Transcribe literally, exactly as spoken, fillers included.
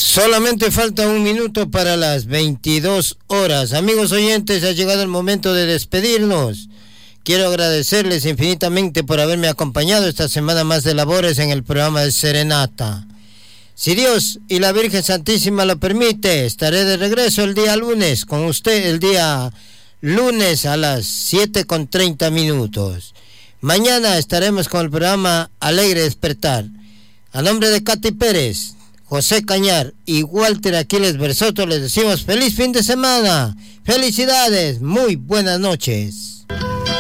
Solamente falta un minuto para las veintidós horas. Amigos oyentes, ha llegado el momento de despedirnos. Quiero agradecerles infinitamente por haberme acompañado esta semana más de labores en el programa de Serenata. Si Dios y la Virgen Santísima lo permite, estaré de regreso el día lunes con usted, el día lunes a las siete con treinta minutos. Mañana estaremos con el programa Alegre Despertar. A nombre de Katy Pérez, José Cañar y Walter Aquiles Bersoto les decimos feliz fin de semana. Felicidades, muy buenas noches.